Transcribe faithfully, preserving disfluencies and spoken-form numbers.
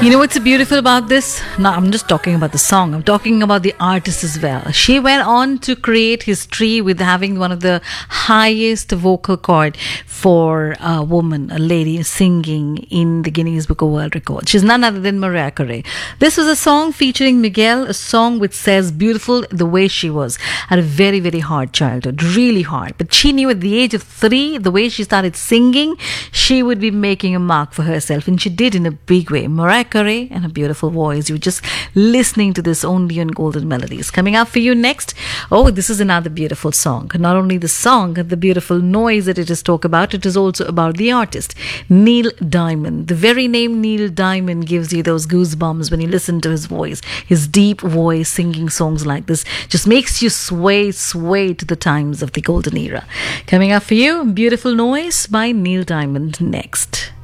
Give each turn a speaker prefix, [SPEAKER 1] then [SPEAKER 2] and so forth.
[SPEAKER 1] You know what's beautiful about this? No, I'm just talking about the song. I'm talking about the artist as well. She went on to create history with having one of the highest vocal cord for a woman, a lady singing in the Guinness Book of World Records. She's none other than Mariah Carey. This was a song featuring Miguel, a song which says beautiful the way she was. Had a very, very hard childhood, really hard. But she knew at the age of three, the way she started singing, she would be making a mark for herself. And she did in a big way. Mariah Carey and a beautiful voice. You were just listening to this only on Golden Melodies. Coming up for you next, oh, this is another beautiful song. Not only the song, the beautiful noise that it is talk about, it is also about the artist, Neil Diamond. The very name Neil Diamond gives you those goosebumps when you listen to his voice. His deep voice singing songs like this just makes you sway, sway to the times of the golden era. Coming up for you, Beautiful Noise by Neil Diamond next.